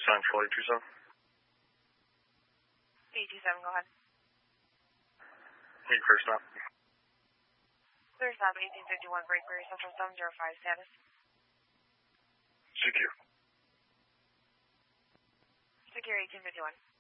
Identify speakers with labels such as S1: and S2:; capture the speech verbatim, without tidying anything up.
S1: Sign four eight two seven.
S2: eight two seven, go ahead.
S1: Need first stop.
S2: Clear stop, eighteen fifty-one, Great Prairie Central seven zero five, status.
S1: Secure.
S2: Secure eighteen fifty-one.